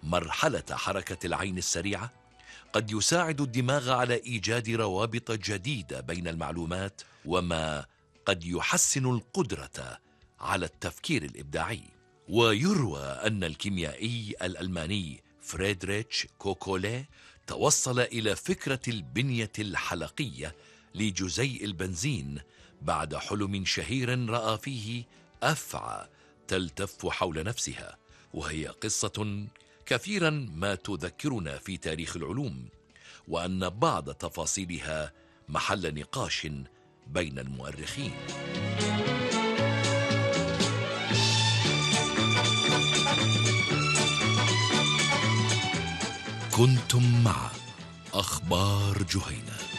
مرحلة حركة العين السريعة قد يساعد الدماغ على إيجاد روابط جديدة بين المعلومات، وما قد يحسن القدرة على التفكير الإبداعي. ويروى أن الكيميائي الألماني فريدريتش كوكوليه توصل إلى فكرة البنية الحلقية لجزيء البنزين بعد حلم شهير رأى فيه أفعى تلتف حول نفسها، وهي قصة كثيرا ما تذكرنا في تاريخ العلوم، وأن بعض تفاصيلها محل نقاش بين المؤرخين. كنتم مع أخبار جهينة.